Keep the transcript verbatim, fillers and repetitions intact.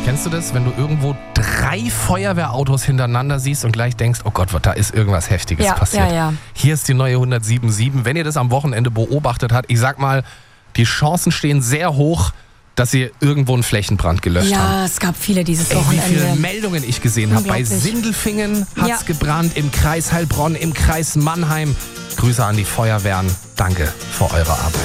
Kennst du das, wenn du irgendwo drei Feuerwehrautos hintereinander siehst und gleich denkst, oh Gott, da ist irgendwas Heftiges Ja, passiert. ja, ja. Hier ist die neue hundertsiebenundsiebzig. Wenn ihr das am Wochenende beobachtet habt, ich sag mal, die Chancen stehen sehr hoch, dass sie irgendwo einen Flächenbrand gelöscht haben. Ja, es gab viele dieses Ey, wie Wochenende. viele Meldungen ich gesehen habe. Bei Unglaublich. Sindelfingen hat's Ja. gebrannt, im Kreis Heilbronn, im Kreis Mannheim. Grüße an die Feuerwehren. Danke für eure Arbeit.